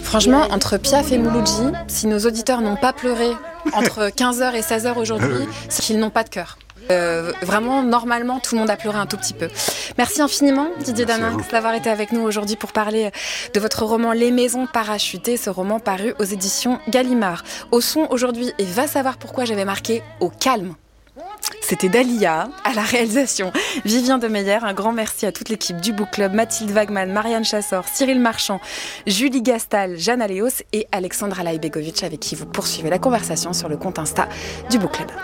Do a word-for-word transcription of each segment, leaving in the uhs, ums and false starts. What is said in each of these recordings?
Franchement, entre Piaf et Mouloudji, si nos auditeurs n'ont pas pleuré entre quinze heures et seize heures aujourd'hui, c'est qu'ils n'ont pas de cœur. Euh, vraiment, normalement, tout le monde a pleuré un tout petit peu. Merci infiniment, Didier Daminx, d'avoir été avec nous aujourd'hui pour parler de votre roman Les Maisons Parachutées, ce roman paru aux éditions Gallimard. Au son aujourd'hui, et va savoir pourquoi j'avais marqué « Au calme ». C'était Dalia, à la réalisation Vivien Demeyer. Un grand merci à toute l'équipe du Book Club, Mathilde Wagman, Marianne Chassor, Cyril Marchand, Julie Gastal, Jeanne Aléos et Alexandra Laibegovic, avec qui vous poursuivez la conversation sur le compte Insta du Book Club.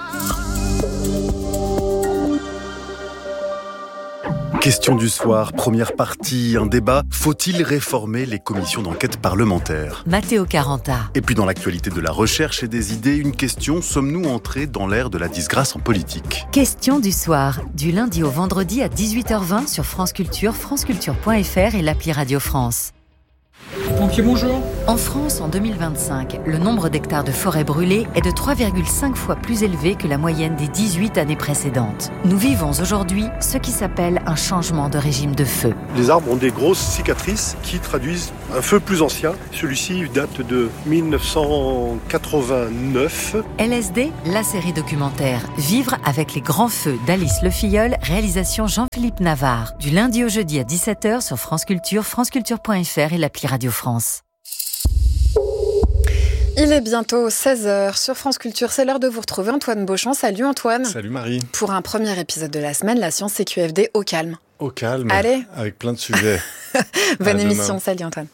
Question du soir, première partie, un débat. Faut-il réformer les commissions d'enquête parlementaires ? Matteo Caranta. Et puis dans l'actualité de la recherche et des idées, une question, sommes-nous entrés dans l'ère de la disgrâce en politique ? Question du soir, du lundi au vendredi à dix-huit heures vingt sur France Culture, franceculture point f r et l'appli Radio France. Pompiers, bonjour. En France, en deux mille vingt-cinq, le nombre d'hectares de forêts brûlées est de trois virgule cinq fois plus élevé que la moyenne des dix-huit années précédentes. Nous vivons aujourd'hui ce qui s'appelle un changement de régime de feu. Les arbres ont des grosses cicatrices qui traduisent un feu plus ancien. Celui-ci date de mille neuf cent quatre-vingt-neuf. L S D, la série documentaire Vivre avec les grands feux d'Alice Le Filleul, réalisation Jean-Philippe Navarre. Du lundi au jeudi à dix-sept heures sur France Culture, franceculture point f r et l'appli Radio France. Il est bientôt seize heures sur France Culture. C'est l'heure de vous retrouver Antoine Beauchamp. Salut Antoine. Salut Marie. Pour un premier épisode de la semaine, la science C Q F D au calme. Au calme. Allez. Avec plein de sujets. Bonne émission. Demain. Salut Antoine.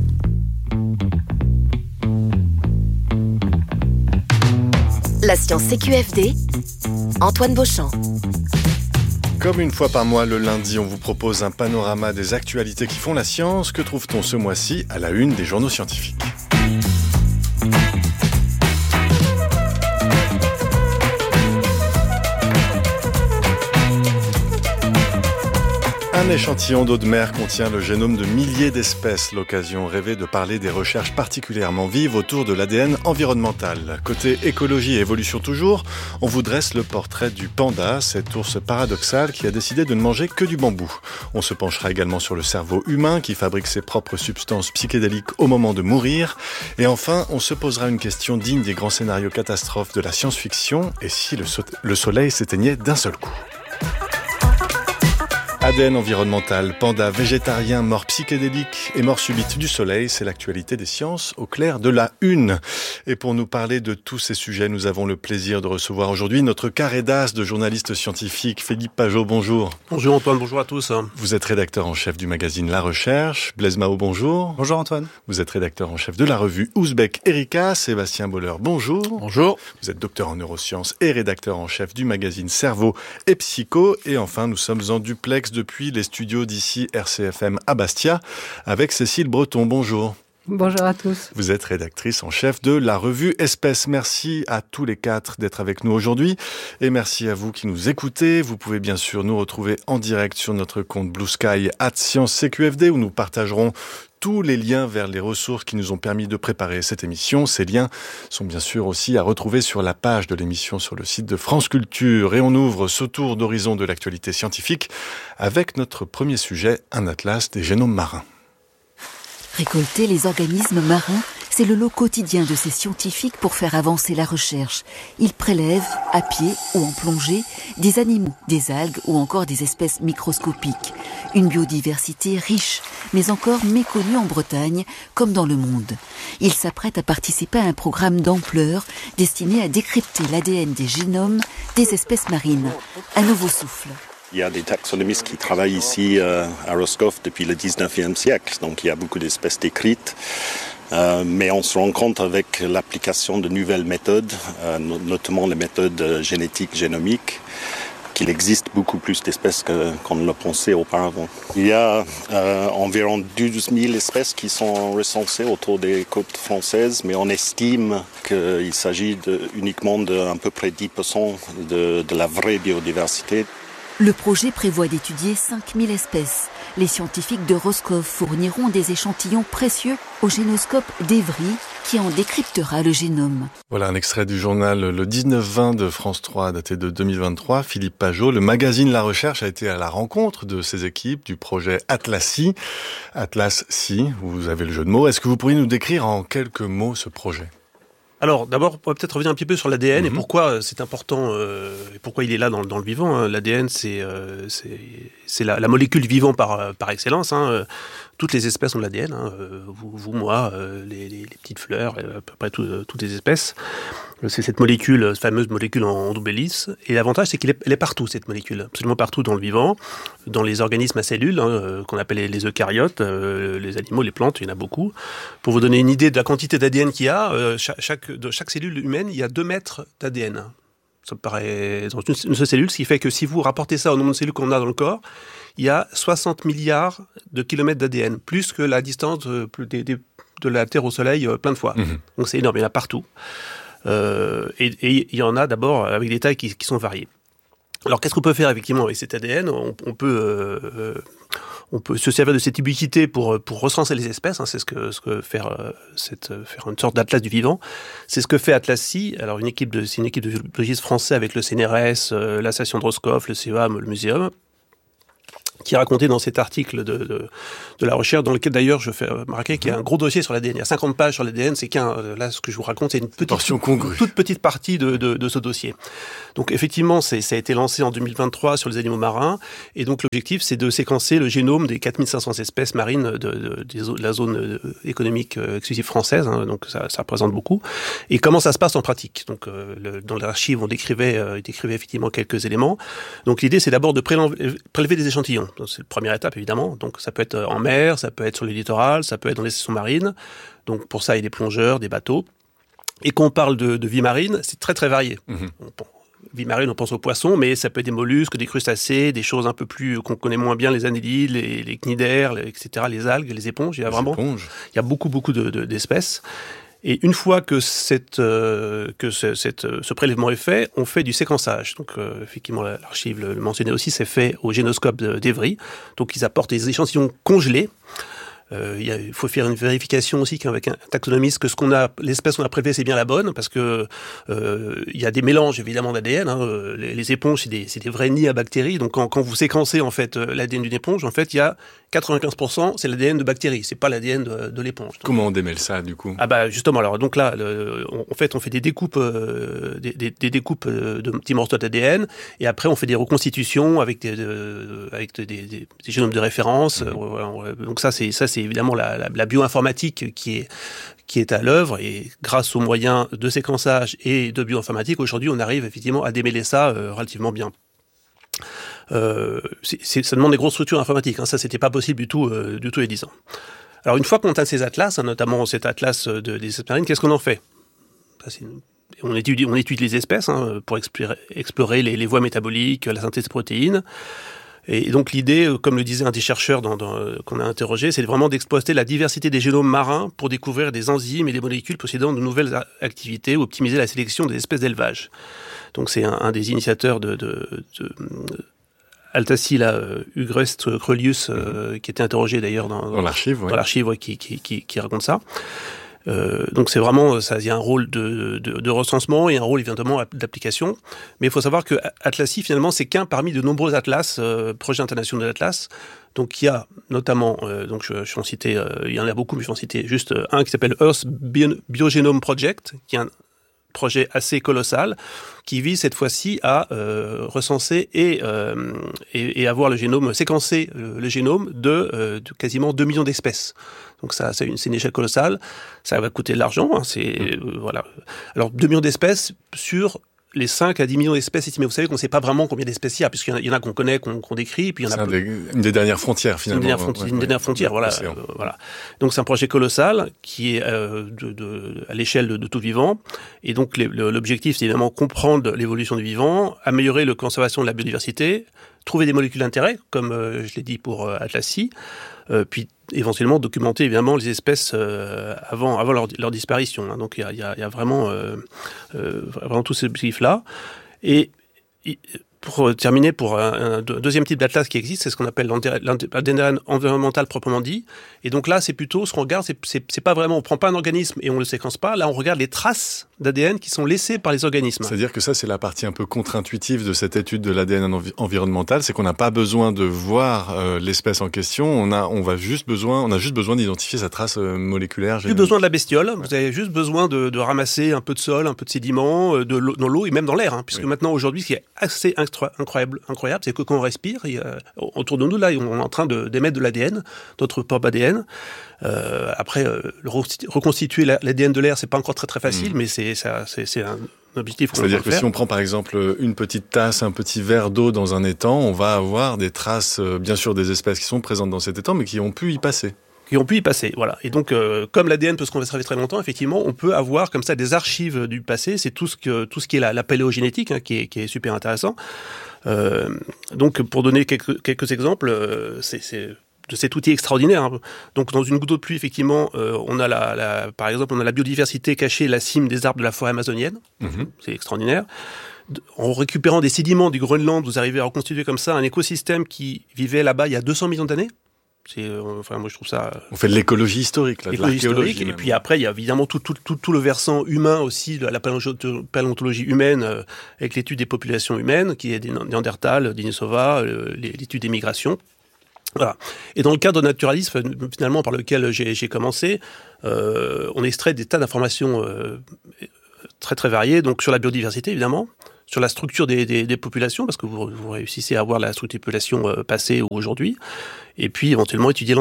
La science C Q F D, Antoine Beauchamp. Comme une fois par mois, le lundi, on vous propose un panorama des actualités qui font la science. Que trouve-t-on ce mois-ci à la une des journaux scientifiques ? Un échantillon d'eau de mer contient le génome de milliers d'espèces. L'occasion rêvée de parler des recherches particulièrement vives autour de l'A D N environnemental. Côté écologie et évolution toujours, on vous dresse le portrait du panda, cet ours paradoxal qui a décidé de ne manger que du bambou. On se penchera également sur le cerveau humain qui fabrique ses propres substances psychédéliques au moment de mourir. Et enfin, on se posera une question digne des grands scénarios catastrophes de la science-fiction. Et si le, so- le soleil s'éteignait d'un seul coup ? A D N environnemental, panda végétarien, mort psychédélique et mort subite du soleil, c'est l'actualité des sciences au clair de la une. Et pour nous parler de tous ces sujets, nous avons le plaisir de recevoir aujourd'hui notre carré d'as de journalistes scientifiques. Philippe Pajot, bonjour. Bonjour Antoine, bonjour à tous. Vous êtes rédacteur en chef du magazine La Recherche. Blaise Mao, bonjour. Bonjour Antoine. Vous êtes rédacteur en chef de la revue Ouzbek Erika. Sébastien Boller, bonjour. Bonjour. Vous êtes docteur en neurosciences et rédacteur en chef du magazine Cerveau et Psycho. Et enfin, nous sommes en duplex depuis les studios d'ici R C F M à Bastia avec Cécile Breton. Bonjour. Bonjour à tous. Vous êtes rédactrice en chef de la revue Espèces. Merci à tous les quatre d'être avec nous aujourd'hui et merci à vous qui nous écoutez. Vous pouvez bien sûr nous retrouver en direct sur notre compte Blue Sky arobase science C Q F D où nous partagerons tous les liens vers les ressources qui nous ont permis de préparer cette émission. Ces liens sont bien sûr aussi à retrouver sur la page de l'émission sur le site de France Culture. Et on ouvre ce tour d'horizon de l'actualité scientifique avec notre premier sujet, un atlas des génomes marins. Récolter les organismes marins, c'est le lot quotidien de ces scientifiques pour faire avancer la recherche. Ils prélèvent, à pied ou en plongée, des animaux, des algues ou encore des espèces microscopiques. Une biodiversité riche, mais encore méconnue en Bretagne, comme dans le monde. Ils s'apprêtent à participer à un programme d'ampleur destiné à décrypter l'A D N des génomes des espèces marines. Un nouveau souffle. Il y a des taxonomistes qui travaillent ici euh, à Roscoff depuis le dix-neuvième siècle, donc il y a beaucoup d'espèces décrites. Euh, mais on se rend compte avec l'application de nouvelles méthodes, euh, notamment les méthodes génétiques, génomiques, qu'il existe beaucoup plus d'espèces que, qu'on ne le pensait auparavant. Il y a euh, environ douze mille espèces qui sont recensées autour des côtes françaises, mais on estime qu'il s'agit de, uniquement d'à peu près dix pour cent de, de la vraie biodiversité. Le projet prévoit d'étudier cinq mille espèces. Les scientifiques de Roscoff fourniront des échantillons précieux au génoscope d'Evry, qui en décryptera le génome. Voilà un extrait du journal Le dix-neuf vingt de France trois, daté de deux mille vingt-trois. Philippe Pajot, le magazine La Recherche a été à la rencontre de ces équipes du projet Atlassi. Atlassi, vous avez le jeu de mots. Est-ce que vous pourriez nous décrire en quelques mots ce projet ? Alors, d'abord, on va peut-être revenir un petit peu sur l'A D N mmh. et pourquoi c'est important, euh, et pourquoi il est là dans, dans le vivant. Hein. L'A D N, c'est, euh, c'est, c'est la, la molécule vivant par, par excellence. Hein. Toutes les espèces ont de l'A D N. Hein. Vous, vous, moi, euh, les, les, les petites fleurs, à peu près tout, euh, toutes les espèces. C'est cette molécule, cette fameuse molécule en, en double hélice. Et l'avantage, c'est qu'elle est, elle est partout, cette molécule. Absolument partout dans le vivant, dans les organismes à cellules, hein, euh, qu'on appelle les, les eucaryotes, euh, les animaux, les plantes, il y en a beaucoup. Pour vous donner une idée de la quantité d'A D N qu'il y a, euh, chaque, chaque, de chaque cellule humaine, il y a deux mètres d'A D N. Ça me paraît dans une, une seule cellule, ce qui fait que si vous rapportez ça au nombre de cellules qu'on a dans le corps, il y a soixante milliards de kilomètres d'A D N, plus que la distance de, de, de, de la Terre au Soleil euh, plein de fois. Mmh. Donc c'est énorme, il y en a partout. Euh, et, et il y en a d'abord avec des tailles qui, qui sont variées. Alors qu'est-ce qu'on peut faire effectivement avec cet A D N ? on, on, peut, euh, on peut se servir de cette ubiquité pour, pour recenser les espèces, hein, c'est ce que, ce que faire, euh, cette, faire une sorte d'atlas du vivant. C'est ce que fait Atlassi. Alors une équipe de, c'est une équipe de biologistes français avec le C N R S, euh, la station de Roscoff, le C E A M, le Muséum, qui est raconté dans cet article de, de, de la recherche, dans lequel d'ailleurs je fais remarquer qu'il y a un gros dossier sur l'A D N. Il y a cinquante pages sur l'A D N, c'est qu'un, là ce que je vous raconte, c'est une petite, toute, toute petite partie de, de, de ce dossier. Donc effectivement, c'est, ça a été lancé en deux mille vingt-trois sur les animaux marins, et donc l'objectif c'est de séquencer le génome des quatre mille cinq cents espèces marines de, de, de la zone économique exclusive française, hein, donc ça, ça représente beaucoup. Et comment ça se passe en pratique ? Donc euh, le, dans l'archive, on décrivait, euh, décrivait effectivement quelques éléments. Donc l'idée c'est d'abord de prélever, prélever des échantillons. Donc, c'est la première étape, évidemment. Donc, ça peut être en mer, ça peut être sur le littoral, ça peut être dans les stations marines. Donc, pour ça, il y a des plongeurs, des bateaux. Et quand on parle de, de vie marine, c'est très, très varié. Mmh. Bon, vie marine, on pense aux poissons, mais ça peut être des mollusques, des crustacés, des choses un peu plus, qu'on connaît moins bien, les annélides, les, les cnidaires, les, et cetera, les algues, les éponges. Il y a les vraiment, éponges. Il y a beaucoup, beaucoup de, de, d'espèces. Et une fois que, cette, euh, que ce, cette, ce prélèvement est fait, on fait du séquençage. Donc, euh, effectivement, l'archive le, le mentionnait aussi, c'est fait au Génoscope d'Evry. Donc, ils apportent des échantillons congelés. Euh, il, y a, il faut faire une vérification aussi qu'avec un taxonomiste que ce qu'on a, l'espèce qu'on a prélevée, c'est bien la bonne, parce que euh, il y a des mélanges évidemment d'A D N. Hein. Les, les éponges, c'est des, c'est des vrais nids à bactéries. Donc quand, quand vous séquencez en fait l'A D N d'une éponge, en fait il y a quatre-vingt-quinze pour cent c'est l'A D N de bactéries, c'est pas l'A D N de, de l'éponge. Donc, comment on démêle ça du coup ? Ah bah justement, alors donc là, le, on, en fait on fait des découpes, euh, des, des, des découpes de petits morceaux d'A D N, et après on fait des reconstitutions avec des, de, avec des, des, des génomes de référence. Mmh. Euh, donc ça c'est ça c'est évidemment la, la la bioinformatique qui est, qui est à l'œuvre, et grâce aux moyens de séquençage et de bioinformatique, aujourd'hui, on arrive effectivement à démêler ça euh, relativement bien. Euh, c'est, c'est, ça demande des grosses structures informatiques, hein, ça, c'était pas possible du tout, euh, du tout il y a dix ans. Alors, une fois qu'on a ces atlas, hein, notamment cet atlas de, des espèces marines, qu'est-ce qu'on en fait ? Ça, c'est une... On étudie, on étudie les espèces hein, pour explorer, explorer les, les voies métaboliques, la synthèse de protéines. Et donc l'idée, comme le disait un des chercheurs dans, dans, qu'on a interrogé, c'est vraiment d'exploiter la diversité des génomes marins pour découvrir des enzymes et des molécules possédant de nouvelles activités ou optimiser la sélection des espèces d'élevage. Donc c'est un, un des initiateurs de, de, de, de Atlassi, là, Ugrest Krölius, euh, qui était interrogé d'ailleurs dans, dans, dans l'archive, dans ouais. l'archive ouais, qui, qui, qui, qui raconte ça. Euh, donc c'est vraiment, ça, il y a un rôle de, de, de recensement et un rôle évidemment d'application. Mais il faut savoir que Atlassi finalement c'est qu'un parmi de nombreux atlas, euh, projets internationaux d'atlas. Donc il y a notamment, euh, donc je, je vais en citer, euh, il y en a beaucoup, mais je vais en citer juste un qui s'appelle Earth Bio- Biogenome Project, qui est un projet assez colossal qui vise cette fois-ci à euh, recenser et, euh, et, et avoir le génome, séquencer le, le génome de, euh, de quasiment deux millions d'espèces. Donc ça, c'est une, c'est une échelle colossale. Ça va coûter de l'argent. Hein, c'est euh, voilà. Alors deux millions d'espèces sur les cinq à dix millions d'espèces estimées. Vous savez qu'on ne sait pas vraiment combien d'espèces il y a, puisqu'il y en a, il y en a qu'on connaît, qu'on, qu'on décrit, puis il y en a c'est peu. Des, une des dernières frontières finalement. Une dernière frontière, ouais, une dernière frontière voilà, euh, voilà. Donc c'est un projet colossal qui est euh, de, de, à l'échelle de, de tout vivant. Et donc les, le, l'objectif, c'est évidemment comprendre l'évolution du vivant, améliorer la conservation de la biodiversité, trouver des molécules d'intérêt, comme euh, je l'ai dit pour euh, Atlassi, euh, puis éventuellement documenter évidemment les espèces euh, avant, avant leur, leur disparition. Hein. Donc il y a, y, a, y a vraiment, euh, euh, vraiment tous ces objectifs-là. Et, et pour terminer, pour un, un deuxième type d'atlas qui existe, c'est ce qu'on appelle l'A D N environnemental proprement dit. Et donc là, c'est plutôt ce qu'on regarde, c'est, c'est, c'est pas vraiment, on prend pas un organisme et on le séquence pas. Là, on regarde les traces d'A D N qui sont laissées par les organismes. C'est-à-dire que ça, c'est la partie un peu contre-intuitive de cette étude de l'A D N envi- environnemental, c'est qu'on n'a pas besoin de voir euh, l'espèce en question. On a, on va juste besoin, on a juste besoin d'identifier sa trace euh, moléculaire. Plus besoin de la bestiole. Vous avez juste besoin de, de ramasser un peu de sol, un peu de sédiments, de l'eau, dans l'eau et même dans l'air, hein, puisque oui. Maintenant, aujourd'hui, ce qui est assez incroyable, incroyable, c'est que quand on respire, il y a, autour de nous, là, on est en train de, d'émettre de l'A D N, d'autres propres A D N. Euh, après, euh, reconstituer l'A D N de l'air, c'est pas encore très très facile, mmh. mais c'est, ça, c'est, c'est un objectif. C'est-à-dire que faire. Si on prend par exemple une petite tasse, un petit verre d'eau dans un étang, on va avoir des traces, euh, bien sûr, des espèces qui sont présentes dans cet étang, mais qui ont pu y passer. Qui ont pu y passer, voilà. Et donc, euh, comme l'A D N peut se conserver très longtemps, effectivement, on peut avoir comme ça des archives du passé. C'est tout ce que tout ce qui est la, la paléogénétique, hein, qui est qui est super intéressant. Euh, donc, pour donner quelques quelques exemples, euh, c'est, c'est de cet outil extraordinaire. Hein. Donc, dans une goutte d'eau de pluie, effectivement, euh, on a la, la, par exemple, on a la biodiversité cachée, la cime des arbres de la forêt amazonienne. Mmh. C'est extraordinaire. En récupérant des sédiments du Groenland, vous arrivez à reconstituer comme ça un écosystème qui vivait là-bas il y a deux cents millions d'années. C'est, euh, enfin, moi, je trouve ça. On fait de l'écologie historique, là, de l'archéologie. Historique, et puis après, il y a évidemment tout, tout, tout, tout le versant humain aussi, la paléontologie humaine, euh, avec l'étude des populations humaines, qui est des Néandertal, Denisova, euh, l'étude des migrations. Voilà. Et dans le cadre de naturalisme, finalement, par lequel j'ai, j'ai commencé, euh, on extrait des tas d'informations euh, très très variées, donc sur la biodiversité, évidemment, sur la structure des, des, des populations, parce que vous, vous réussissez à avoir la structure des populations euh, passée ou aujourd'hui, et puis éventuellement étudier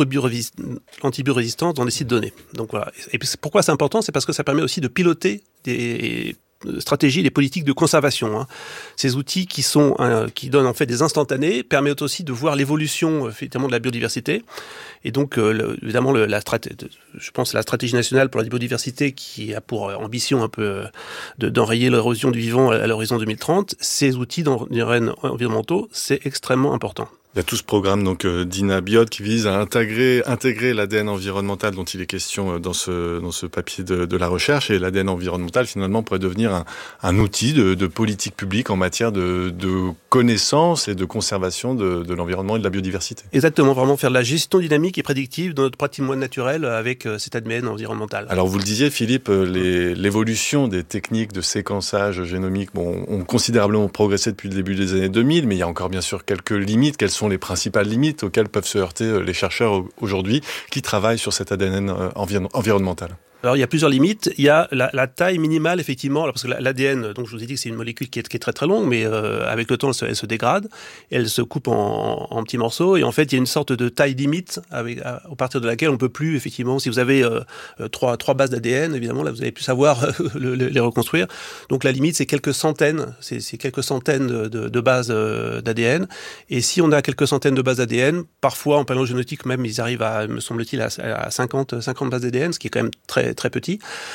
l'antibiorésistance dans des sites donnés. Donc voilà. Et puis pourquoi c'est important, c'est parce que ça permet aussi de piloter des stratégies, des politiques de conservation. Hein. Ces outils qui sont euh, qui donnent en fait des instantanés permettent aussi de voir l'évolution effectivement de la biodiversité. Et donc euh, le, évidemment le, la strat- je pense la stratégie nationale pour la biodiversité qui a pour ambition un peu de, d'enrayer l'érosion du vivant à, à l'horizon deux mille trente. Ces outils environnementaux, c'est extrêmement important. Il y a tout ce programme donc euh, d'INABIOD qui vise à intégrer intégrer l'A D N environnemental dont il est question euh, dans ce dans ce papier de, de la recherche, et l'A D N environnemental finalement pourrait devenir un, un outil de, de politique publique en matière de, de connaissance et de conservation de, de l'environnement et de la biodiversité. Exactement, vraiment faire de la gestion dynamique et prédictive de notre patrimoine naturel avec euh, cet A D N environnemental. Alors vous le disiez Philippe, les, l'évolution des techniques de séquençage génomique bon, ont considérablement progressé depuis le début des années deux mille, mais il y a encore bien sûr quelques limites. Quelles sont les principales limites auxquelles peuvent se heurter les chercheurs aujourd'hui qui travaillent sur cet A D N envi- environnemental ? Alors, il y a plusieurs limites. Il y a la, la taille minimale, effectivement, alors parce que l'A D N, donc je vous ai dit que c'est une molécule qui est, qui est très très longue, mais euh, avec le temps, elle se, elle se dégrade, elle se coupe en, en petits morceaux, et en fait, il y a une sorte de taille limite avec, à, à partir de laquelle on peut plus, effectivement, si vous avez euh, trois, trois bases d'A D N, évidemment, là, vous allez plus savoir le, le, les reconstruire. Donc, la limite, c'est quelques centaines, c'est, c'est quelques centaines de, de, de bases euh, d'A D N, et si on a quelques centaines de bases d'A D N, parfois, en paléogénétique même, ils arrivent à, me semble-t-il, à, à cinquante, cinquante bases d'A D N, ce qui est quand même très très petit.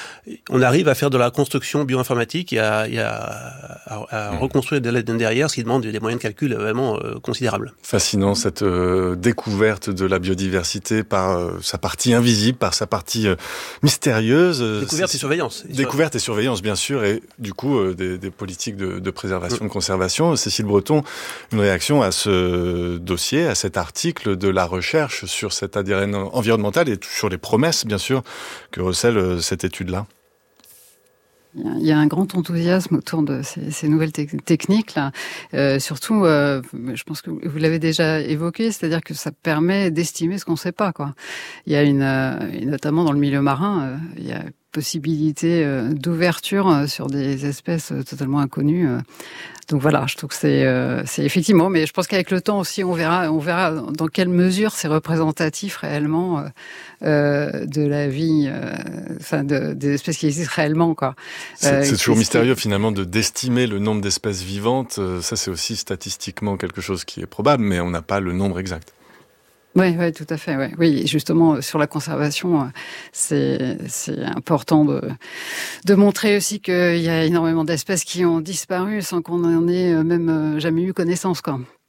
On arrive à faire de la construction bioinformatique et à, et à, à, à mmh. reconstruire de l'A D N derrière, ce qui demande des moyens de calcul vraiment euh, considérables. Fascinant cette euh, découverte de la biodiversité par euh, sa partie invisible, par sa partie euh, mystérieuse. Découverte et surveillance. Découverte et surveillance, bien sûr, et du coup euh, des, des politiques de, de préservation, mmh. de conservation. Cécile Breton, une réaction à ce dossier, à cet article de la recherche sur cet A D N environnemental et sur les promesses, bien sûr, que recèle cette étude-là? Il y a un grand enthousiasme autour de ces, ces nouvelles te- techniques-là. Euh, surtout, euh, je pense que vous l'avez déjà évoqué, c'est-à-dire que ça permet d'estimer ce qu'on ne sait pas, quoi. Il y a une, euh, et notamment dans le milieu marin, euh, il y a possibilité euh, d'ouverture euh, sur des espèces euh, totalement inconnues. Euh. Donc voilà, je trouve que c'est, euh, c'est effectivement, mais je pense qu'avec le temps aussi, on verra, on verra dans quelle mesure c'est représentatif réellement euh, euh, de la vie, euh, enfin de, des espèces qui existent réellement, quoi. C'est, euh, c'est toujours mystérieux finalement de d'estimer le nombre d'espèces vivantes. Ça, c'est aussi statistiquement quelque chose qui est probable, mais on n'a pas le nombre exact. Oui, ouais, tout à fait. Ouais. Oui, justement, sur la conservation, c'est, c'est important de, de montrer aussi qu'il y a énormément d'espèces qui ont disparu sans qu'on en ait même jamais eu connaissance, quoi.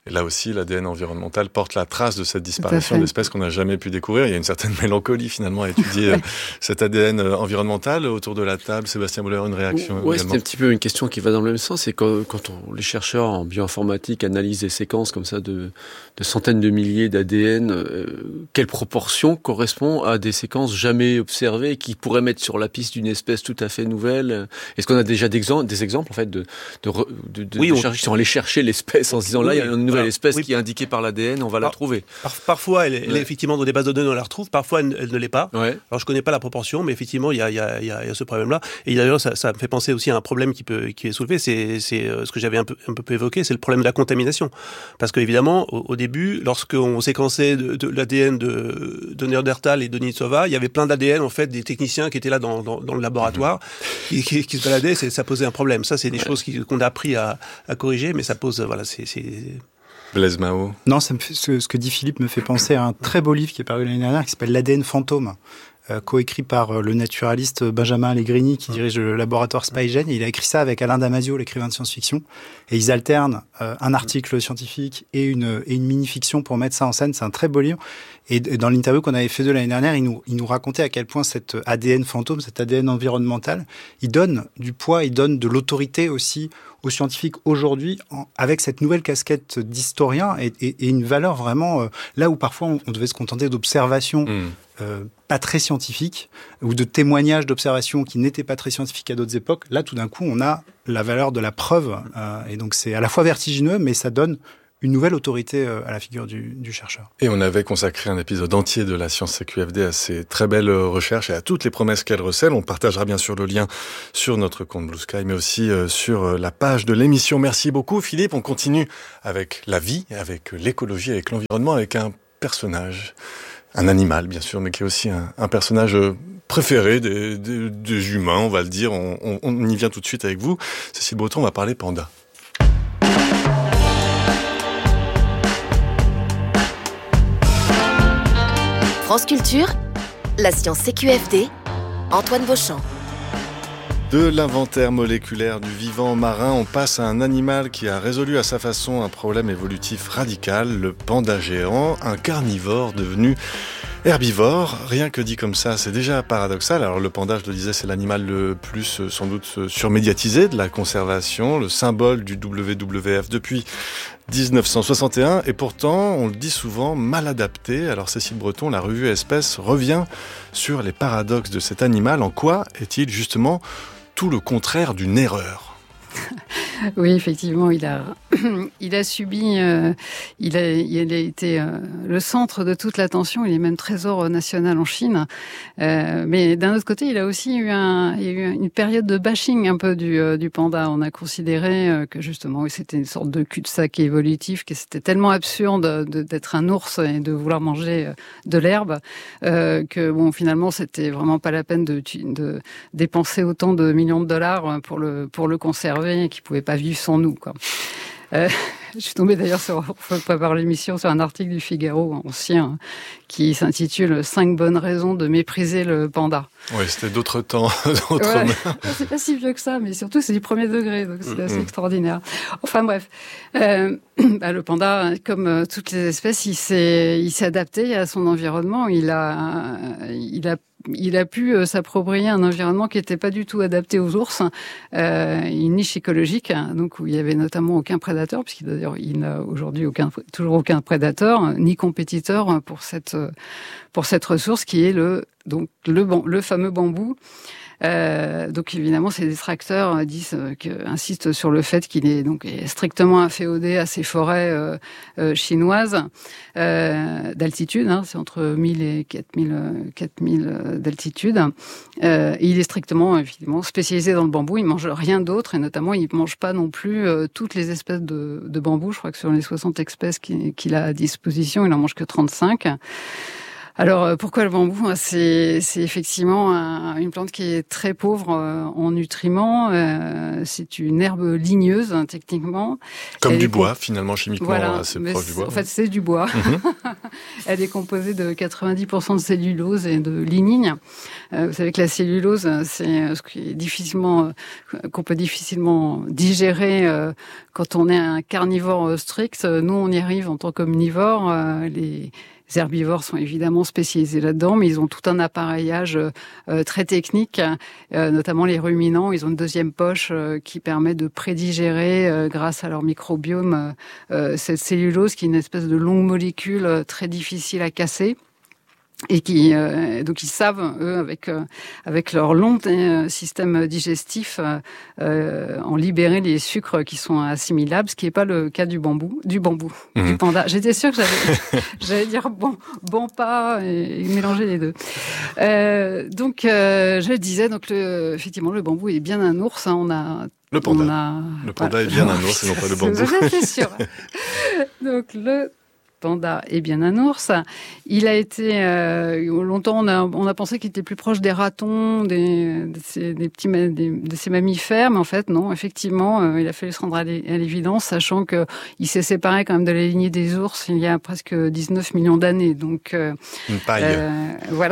Et là aussi, l'A D N environnemental porte la trace de cette disparition d'espèces qu'on n'a jamais pu découvrir. Il y a une certaine mélancolie finalement à étudier ouais. cet A D N environnemental. Autour de la table, Sébastien Boller, une réaction Oui, également. c'est un petit peu une question qui va dans le même sens. C'est quand, quand on, les chercheurs en bioinformatique analysent des séquences comme ça de, de centaines de milliers d'A D N, euh, quelle proportion correspond à des séquences jamais observées qui pourraient mettre sur la piste d'une espèce tout à fait nouvelle? Est-ce qu'on a déjà des exemples, des exemples en fait de, de, de, de, oui, de on... chercheurs qui sont allés chercher l'espèce en se disant oui, là il y a une nouvelle voilà. espèce oui. qui est indiquée par l'A D N, on va par, la trouver. Par, parfois, elle, elle ouais. est effectivement dans des bases de données, on la retrouve. Parfois, elle, elle ne l'est pas. Ouais. Alors, je connais pas la proportion, mais effectivement, il y a, il y a, il y a, il y a ce problème-là. Et d'ailleurs, ça, ça me fait penser aussi à un problème qui peut, qui est soulevé. C'est, c'est ce que j'avais un peu, un peu évoqué, c'est le problème de la contamination. Parce que évidemment, au, au début, lorsqu'on séquençait de, de l'A D N de, de Néandertal et de Denisova, il y avait plein d'A D N en fait des techniciens qui étaient là dans, dans, dans le laboratoire, mmh. qui, qui, qui se baladaient. C'est, ça posait un problème. Ça, c'est des ouais. choses qui, qu'on a appris à, à corriger, mais ça pose, voilà, c'est, c'est... Blaise Mao. Non, ça me fait, ce, ce que dit Philippe me fait penser à un très beau livre qui est paru l'année dernière qui s'appelle L'A D N fantôme, euh, coécrit par euh, le naturaliste Benjamin Allegrini qui dirige le laboratoire SpyGen. Et il a écrit ça avec Alain Damasio, l'écrivain de science-fiction. Et ils alternent euh, un article scientifique et une, et une mini-fiction pour mettre ça en scène. C'est un très beau livre. Et dans l'interview qu'on avait fait de l'année dernière, il nous, il nous racontait à quel point cet A D N fantôme, cet A D N environnemental, il donne du poids, il donne de l'autorité aussi aux scientifiques aujourd'hui, en, avec cette nouvelle casquette d'historien et, et, et une valeur vraiment, euh, là où parfois on, on devait se contenter d'observations mmh. euh, pas très scientifiques, ou de témoignages d'observations qui n'étaient pas très scientifiques à d'autres époques, là tout d'un coup on a la valeur de la preuve, euh, et donc c'est à la fois vertigineux, mais ça donne une nouvelle autorité à la figure du, du chercheur. Et on avait consacré un épisode entier de la Science C Q F D à ces très belles recherches et à toutes les promesses qu'elles recèlent. On partagera bien sûr le lien sur notre compte Blue Sky, mais aussi sur la page de l'émission. Merci beaucoup Philippe. On continue avec la vie, avec l'écologie, avec l'environnement, avec un personnage, un animal bien sûr, mais qui est aussi un, un personnage préféré des, des, des humains, on va le dire. On, on, on y vient tout de suite avec vous. Cécile Breton, on va parler panda. France Culture, la science C Q F D, Antoine Beauchamp. De l'inventaire moléculaire du vivant marin, on passe à un animal qui a résolu à sa façon un problème évolutif radical, le panda géant, un carnivore devenu herbivore. Rien que dit comme ça, c'est déjà paradoxal. Alors le panda, je le disais, c'est l'animal le plus sans doute surmédiatisé de la conservation, le symbole du W W F depuis dix-neuf cent soixante et un, et pourtant, on le dit souvent, mal adapté. Alors Cécile Breton, la revue Espèces, revient sur les paradoxes de cet animal. En quoi est-il justement tout le contraire d'une erreur ? Oui, effectivement, il a, il a subi, euh, il, a, il a été euh, le centre de toute l'attention. Il est même trésor national en Chine. Euh, mais d'un autre côté, il a aussi eu, un, il y a eu une période de bashing un peu du, euh, du panda. On a considéré euh, que justement, c'était une sorte de cul-de-sac évolutif, que c'était tellement absurde de, d'être un ours et de vouloir manger de l'herbe euh, que bon, finalement, c'était vraiment pas la peine de, de dépenser autant de millions de dollars pour le, pour le conserver et qui pouvait pas vivre sans nous, quoi. Euh, je suis tombée d'ailleurs sur, pour préparer l'émission, sur un article du Figaro ancien qui s'intitule « Cinq bonnes raisons de mépriser le panda ». Oui, c'était d'autres temps, d'autres ouais, mœurs. C'est pas si vieux que ça, mais surtout c'est du premier degré, donc c'est mm-hmm. assez extraordinaire. Enfin bref, euh, bah, le panda, comme euh, toutes les espèces, il s'est, il s'est adapté à son environnement. Il a, il a Il a pu euh, s'approprier un environnement qui n'était pas du tout adapté aux ours, euh, une niche écologique, hein, donc où il y avait notamment aucun prédateur, puisqu'il d'ailleurs il n'a aujourd'hui aucun, toujours aucun prédateur ni compétiteur pour cette pour cette ressource qui est le donc le le fameux bambou. Euh, donc évidemment, ces détracteurs disent que, insistent sur le fait qu'il est donc est strictement inféodé à ces forêts euh, euh, chinoises euh, d'altitude. Hein, c'est entre mille et quatre mille d'altitude. Euh, et il est strictement évidemment spécialisé dans le bambou. Il mange rien d'autre et notamment il mange pas non plus euh, toutes les espèces de, de bambou. Je crois que sur les soixante espèces qu'il, qu'il a à disposition, il en mange que trente-cinq. Alors, pourquoi le bambou ? C'est, c'est effectivement un, une plante qui est très pauvre en nutriments. Euh, c'est une herbe ligneuse, hein, techniquement. Comme Elle du est bois, comp... finalement, chimiquement, voilà, assez proche du bois. En fait, c'est du bois. Mm-hmm. Elle est composée de quatre-vingt-dix pour cent de cellulose et de lignine. Euh, vous savez que la cellulose, c'est ce qui est difficilement, qu'on peut difficilement digérer euh, quand on est un carnivore strict. Nous, on y arrive en tant qu'omnivore. Euh, les Les herbivores sont évidemment spécialisés là-dedans, mais ils ont tout un appareillage euh, très technique, euh, notamment les ruminants. Ils ont une deuxième poche euh, qui permet de prédigérer, euh, grâce à leur microbiome, euh, cette cellulose qui est une espèce de longue molécule euh, très difficile à casser. Et qui euh, donc ils savent eux avec euh, avec leur long euh, système digestif euh, euh, en libérer les sucres qui sont assimilables, ce qui n'est pas le cas du bambou, du bambou, mmh. du panda. J'étais sûre que j'allais j'allais dire bon bampa et, et mélanger les deux. Euh, donc euh, je le disais, donc le, effectivement le bambou est bien un ours. Hein, on a le panda. On a, le panda voilà. est bien un ours et non pas le bambou. J'étais sûre. Donc le panda est bien un ours. Il a été euh, longtemps on a on a pensé qu'il était plus proche des ratons, des de ces, des petits des, de ces mammifères, mais en fait non. Effectivement, euh, il a fallu se rendre à l'évidence, sachant que il s'est séparé quand même de la lignée des ours il y a presque dix-neuf millions d'années. Donc euh, une paille. Euh, voilà.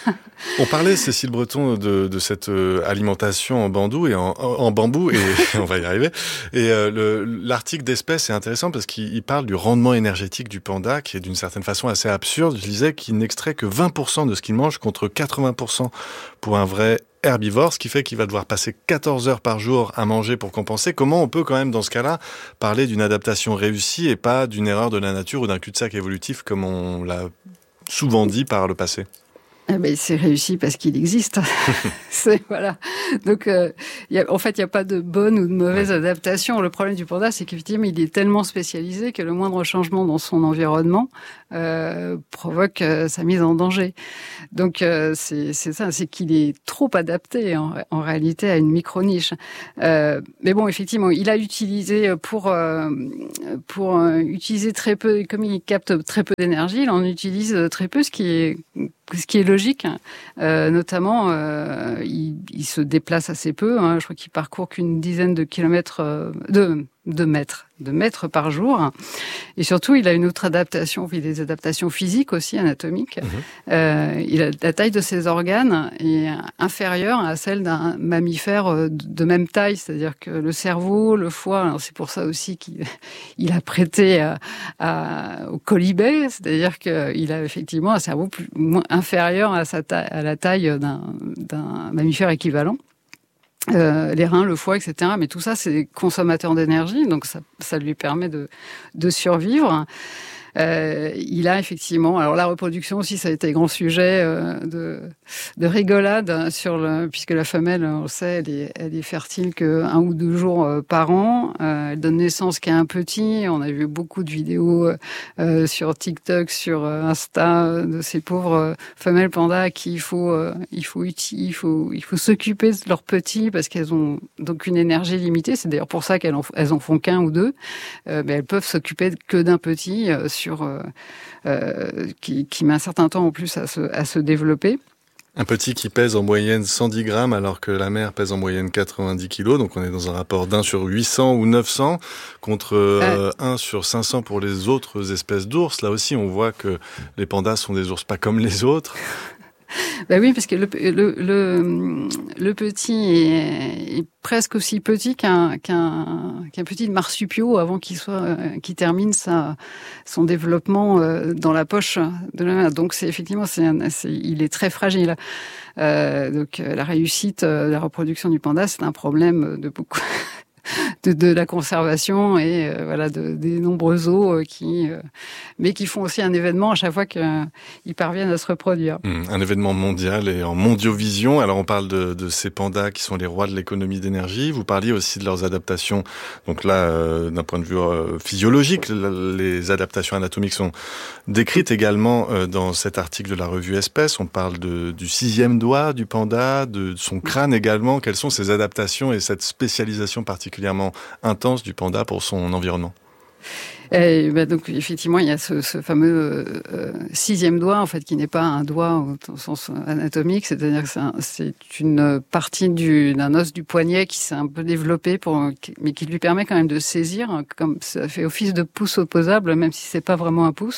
On parlait, Cécile Breton, de, de cette alimentation en bambou et en, en bambou et on va y arriver. Et euh, le, l'article d'Espèce est intéressant parce qu'il parle du rendement énergétique du panda, qui est d'une certaine façon assez absurde. Je disais qu'il n'extrait que vingt pour cent de ce qu'il mange contre quatre-vingts pour cent pour un vrai herbivore, ce qui fait qu'il va devoir passer quatorze heures par jour à manger pour compenser. Comment on peut quand même, dans ce cas-là, parler d'une adaptation réussie et pas d'une erreur de la nature ou d'un cul-de-sac évolutif comme on l'a souvent dit par le passé ? Ah ben, c'est réussi parce qu'il existe. c'est, voilà. Donc, euh, y a, en fait, il n'y a pas de bonne ou de mauvaise ouais. adaptation. Le problème du panda, c'est qu'effectivement, il est tellement spécialisé que le moindre changement dans son environnement euh, provoque euh, sa mise en danger. Donc, euh, c'est, c'est ça, c'est qu'il est trop adapté en, en réalité à une micro-niche. Euh, mais bon, effectivement, il a utilisé pour euh, pour euh, utiliser très peu, comme il capte très peu d'énergie, il en utilise très peu, ce qui est ce qui est logique, euh, notamment, euh, il, il se déplace assez peu. Hein, je crois qu'il parcourt qu'une dizaine de kilomètres, euh, de, de mètres, de mètres par jour. Et surtout, il a une autre adaptation, il a des adaptations physiques aussi, anatomiques. Mmh. Euh, il a, la taille de ses organes est inférieure à celle d'un mammifère de même taille, c'est-à-dire que le cerveau, le foie, alors c'est pour ça aussi qu'il il a prêté à, à, au colibé, c'est-à-dire qu'il a effectivement un cerveau plus, moins inférieur à, sa taille, à la taille d'un, d'un mammifère équivalent. Euh, les reins, le foie, et cetera. Mais tout ça, c'est consommateur d'énergie, donc ça, ça lui permet de, de survivre. Euh, il a effectivement, alors la reproduction aussi, ça a été un grand sujet euh, de, de rigolade sur le, puisque la femelle, on le sait, elle est, elle est fertile que un ou deux jours euh, par an. Euh, elle donne naissance qu'à un petit. On a vu beaucoup de vidéos euh, sur TikTok, sur Insta de ces pauvres euh, femelles pandas à qui il faut, euh, il faut, il faut, il faut s'occuper de leurs petits parce qu'elles ont donc une énergie limitée. C'est d'ailleurs pour ça qu'elles en, elles en font qu'un ou deux, euh, mais elles peuvent s'occuper que d'un petit. Euh, sur Sur, euh, euh, qui, qui met un certain temps en plus à se, à se développer. Un petit qui pèse en moyenne cent dix grammes alors que la mère pèse en moyenne quatre-vingt-dix kilos. Donc on est dans un rapport d'un sur huit cents ou neuf cents contre euh, un sur cinq cents pour les autres espèces d'ours. Là aussi, on voit que les pandas sont des ours pas comme les autres. Ben oui, parce que le, le, le, le petit est, est presque aussi petit qu'un, qu'un, qu'un petit marsupiau avant qu'il soit, qu'il termine sa, son développement dans la poche de la mère. Donc c'est effectivement, c'est, un, c'est il est très fragile. Euh, donc la réussite de la reproduction du panda, c'est un problème de beaucoup. De, de la conservation et euh, voilà de, des nombreux os euh, qui euh, mais qui font aussi un événement à chaque fois qu'ils euh, parviennent à se reproduire. Mmh, un événement mondial et en mondiovision. Alors on parle de, de ces pandas qui sont les rois de l'économie d'énergie. Vous parliez aussi de leurs adaptations. Donc là, euh, d'un point de vue euh, physiologique, les adaptations anatomiques sont décrites également euh, dans cet article de la revue Espèce. On parle de, du sixième doigt du panda, de son crâne également. Quelles sont ces adaptations et cette spécialisation particulièrement intense du panda pour son environnement? Et ben donc effectivement, il y a ce, ce fameux euh, sixième doigt en fait qui n'est pas un doigt au, au sens anatomique, c'est-à-dire que c'est, un, c'est une partie du, d'un os du poignet qui s'est un peu développé pour, mais qui lui permet quand même de saisir, comme ça fait office de pouce opposable, même si c'est pas vraiment un pouce.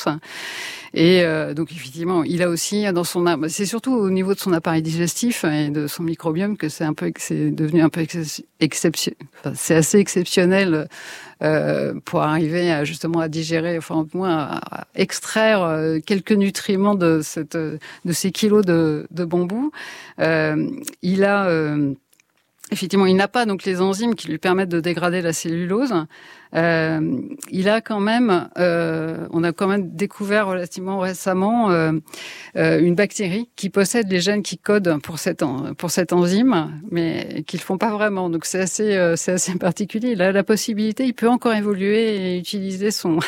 Et euh, donc effectivement, il a aussi dans son, c'est surtout au niveau de son appareil digestif et de son microbiome que c'est un peu, que c'est devenu un peu ex- exceptionnel. Enfin, c'est assez exceptionnel euh, pour arriver à justement à digérer, enfin au moins à, à extraire euh, quelques nutriments de cette, de ces kilos de, de bambou. Euh, il a euh, Effectivement, il n'a pas donc les enzymes qui lui permettent de dégrader la cellulose. Euh, il a quand même, euh, on a quand même découvert relativement récemment euh, euh, une bactérie qui possède les gènes qui codent pour cette en, pour cette enzyme, mais qui le font pas vraiment. Donc c'est assez euh, c'est assez particulier. Il a la possibilité, il peut encore évoluer et utiliser son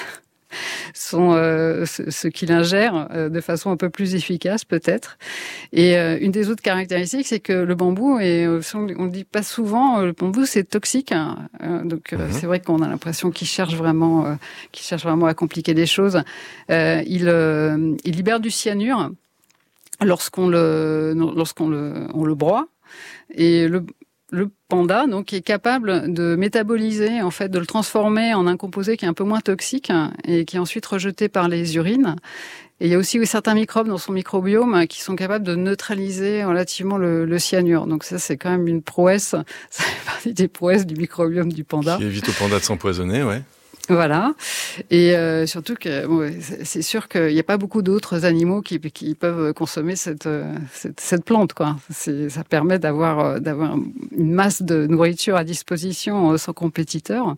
Son, euh, ce, ce qu'il ingère euh, de façon un peu plus efficace peut-être. Et euh, une des autres caractéristiques, c'est que le bambou, et euh, on ne le dit pas souvent, le bambou c'est toxique. Hein. Euh, donc euh, mmh. c'est vrai qu'on a l'impression qu'il cherche vraiment, euh, qu'il cherche vraiment à compliquer les choses. Euh, il, euh, il libère du cyanure lorsqu'on le, lorsqu'on le, on le broie. Et le Le panda, donc, est capable de métaboliser, en fait, de le transformer en un composé qui est un peu moins toxique et qui est ensuite rejeté par les urines. Et il y a aussi certains microbes dans son microbiome qui sont capables de neutraliser relativement le, le cyanure. Donc ça, c'est quand même une prouesse. Ça fait partie des prouesses du microbiome du panda. Qui évite au panda de s'empoisonner, ouais. Voilà. Et euh, surtout que bon, c'est sûr qu'il n'y a pas beaucoup d'autres animaux qui, qui peuvent consommer cette, cette, cette plante, quoi. C'est, ça permet d'avoir, d'avoir une masse de nourriture à disposition sans compétiteur.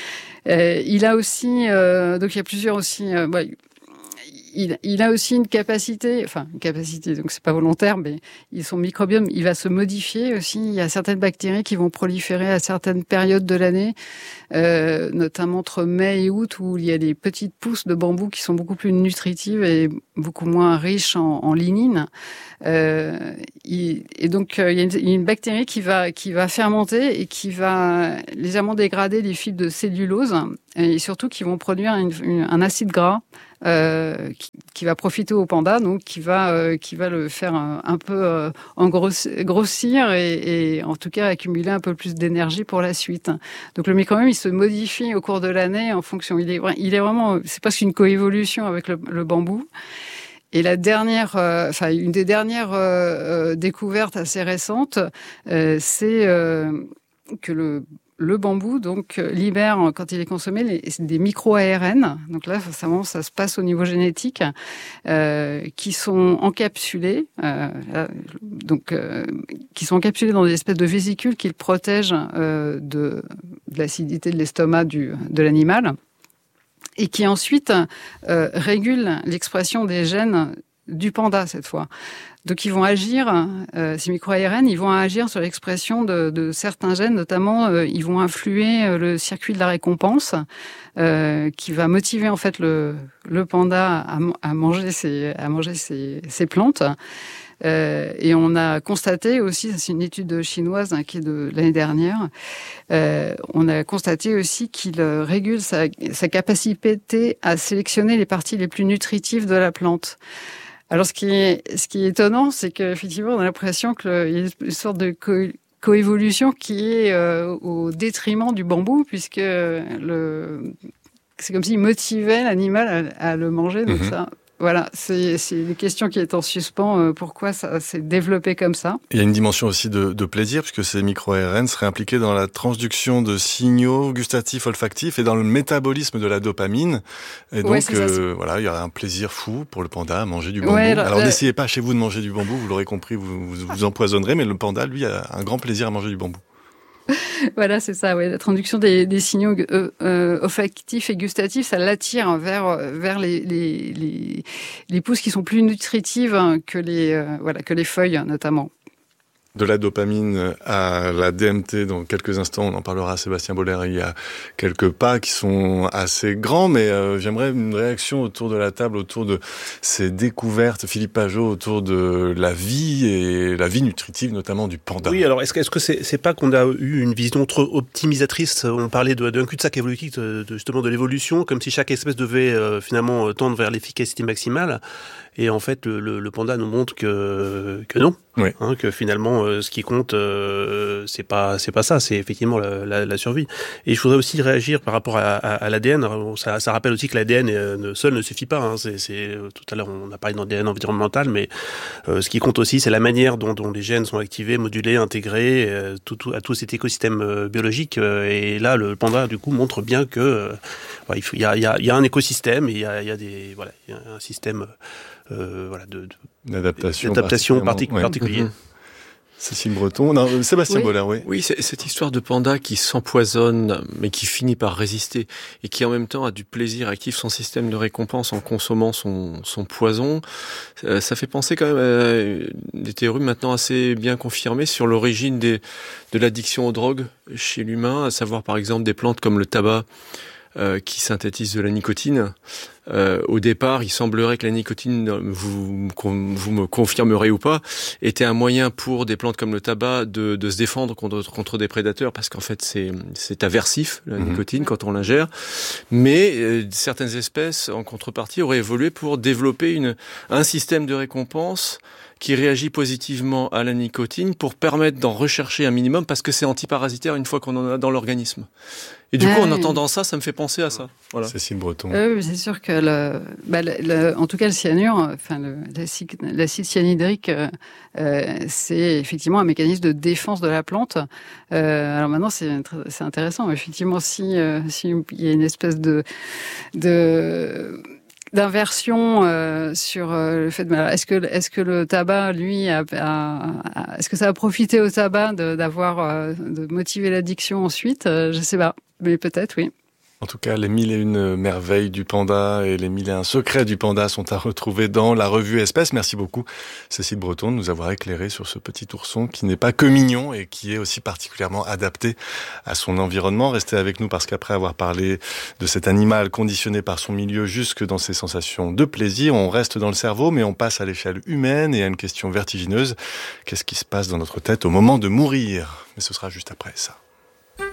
Et il a aussi, euh, donc il y a plusieurs aussi. Euh, bah, Il, il a aussi une capacité, enfin une capacité, donc c'est pas volontaire, mais son microbiome, il va se modifier aussi. Il y a certaines bactéries qui vont proliférer à certaines périodes de l'année, euh, notamment entre mai et août, où il y a des petites pousses de bambou qui sont beaucoup plus nutritives et beaucoup moins riches en, en lignine. Euh, il, et donc euh, il y a une, il y a une bactérie qui va qui va fermenter et qui va légèrement dégrader les fibres de cellulose et surtout qui vont produire une, une, un acide gras. Euh, qui, qui va profiter au panda, donc qui va euh, qui va le faire un, un peu euh, engrossir et, et en tout cas accumuler un peu plus d'énergie pour la suite. Donc le microbiome il se modifie au cours de l'année en fonction. Il est il est vraiment c'est presque une coévolution avec le, le bambou. Et la dernière, euh, enfin une des dernières euh, euh, découvertes assez récentes, euh, c'est euh, que le Le bambou donc libère quand il est consommé les, des micro-A R N. Donc là, forcément, ça se passe au niveau génétique, euh, qui sont encapsulés, euh, là, donc euh, qui sont encapsulés dans des espèces de vésicules qui le protègent euh, de, de l'acidité de l'estomac du, de l'animal, et qui ensuite euh, régulent l'expression des gènes du panda cette fois. Donc ils vont agir, euh, ces micro-A R N, ils vont agir sur l'expression de, de certains gènes, notamment euh, ils vont influer euh, le circuit de la récompense, euh, qui va motiver en fait le, le panda à, à manger ces, à manger ces, ces plantes. Euh, et on a constaté aussi, c'est une étude chinoise hein, qui est de l'année dernière, euh, on a constaté aussi qu'il régule sa, sa capacité à sélectionner les parties les plus nutritives de la plante. Alors, ce qui est, ce qui est étonnant, c'est qu'effectivement, on a l'impression qu'il y a une sorte de co- coévolution qui est euh, au détriment du bambou, puisque le, c'est comme s'il motivait l'animal à, à le manger. Donc mm-hmm. ça, voilà, c'est, c'est une question qui est en suspens. Euh, pourquoi ça s'est développé comme ça ? Il y a une dimension aussi de, de plaisir, puisque ces micro-A R N seraient impliqués dans la transduction de signaux gustatifs, olfactifs et dans le métabolisme de la dopamine. Et donc, ouais, euh, voilà, il y aurait un plaisir fou pour le panda à manger du bambou. Ouais, alors, alors euh... n'essayez pas chez vous de manger du bambou, vous l'aurez compris, vous vous, vous empoisonnerez, mais le panda, lui, a un grand plaisir à manger du bambou. Voilà, c'est ça. Ouais, la traduction des, des signaux euh, euh, olfactifs et gustatifs, ça l'attire vers vers les les les, les pousses qui sont plus nutritives que les euh, voilà que les feuilles notamment. De la dopamine à la D M T dans quelques instants, on en parlera à Sébastien Boller. Il y a quelques pas qui sont assez grands, mais euh, j'aimerais une réaction autour de la table, autour de ces découvertes, Philippe Pajot, autour de la vie et la vie nutritive, notamment du panda. Oui, alors est-ce que est-ce que c'est, c'est pas qu'on a eu une vision trop optimisatrice? On parlait de, d'un cul-de-sac évolutif, de, de, justement de l'évolution, comme si chaque espèce devait euh, finalement tendre vers l'efficacité maximale. Et en fait, le, le, le panda nous montre que que non, oui. hein, que finalement, euh, ce qui compte, euh, c'est pas c'est pas ça, c'est effectivement la, la, la survie. Et je voudrais aussi réagir par rapport à, à, à l'A D N. Ça, ça rappelle aussi que l'A D N euh, seul ne suffit pas. Hein. C'est, c'est tout à l'heure, on a parlé d'A D N environnemental, mais euh, ce qui compte aussi, c'est la manière dont, dont les gènes sont activés, modulés, intégrés euh, tout, tout, à tout cet écosystème euh, biologique. Euh, et là, le panda, du coup, montre bien que euh, ouais, il y a il y a il y a un écosystème, et il y a il y a des voilà, il y a un système Euh, voilà, de, de, d'adaptation, d'adaptation partic- ouais. particulière. Mmh. Cécile Breton, non, Sébastien oui. Boller, oui. Oui, c'est cette histoire de panda qui s'empoisonne, mais qui finit par résister, et qui en même temps a du plaisir, active son système de récompense en consommant son, son poison. Euh, ça fait penser quand même à des théories maintenant assez bien confirmées sur l'origine des, de l'addiction aux drogues chez l'humain, à savoir par exemple des plantes comme le tabac, Euh, qui synthétise de la nicotine. Euh, au départ, il semblerait que la nicotine, vous, vous me confirmerez ou pas, était un moyen pour des plantes comme le tabac de, de se défendre contre, contre des prédateurs, parce qu'en fait c'est, c'est aversif, la mmh. nicotine, quand on l'ingère. Mais euh, certaines espèces, en contrepartie, auraient évolué pour développer une, un système de récompense qui réagit positivement à la nicotine pour permettre d'en rechercher un minimum, parce que c'est antiparasitaire une fois qu'on en a dans l'organisme. Et du ah, coup, en entendant ça, ça me fait penser à ça. Voilà. Cécile Breton. Euh, oui, c'est sûr que, le, bah, le, le, en tout cas, le cyanure, enfin, le, l'acide, l'acide cyanhydrique, euh, euh, c'est effectivement un mécanisme de défense de la plante. Euh, alors maintenant, c'est, c'est intéressant. Effectivement, si, euh, si il y a une espèce de, de d'inversion euh, sur euh, le fait de est-ce que est-ce que le tabac lui a, a, a est-ce que ça a profité au tabac de, d'avoir euh, de motiver l'addiction ensuite, euh, je sais pas, mais peut-être oui. En tout cas, les mille et une merveilles du panda et les mille et un secrets du panda sont à retrouver dans la revue Espèces. Merci beaucoup, Cécile Breton, de nous avoir éclairé sur ce petit ourson qui n'est pas que mignon et qui est aussi particulièrement adapté à son environnement. Restez avec nous parce qu'après avoir parlé de cet animal conditionné par son milieu jusque dans ses sensations de plaisir, on reste dans le cerveau, mais on passe à l'échelle humaine et à une question vertigineuse. Qu'est-ce qui se passe dans notre tête au moment de mourir? Mais ce sera juste après ça.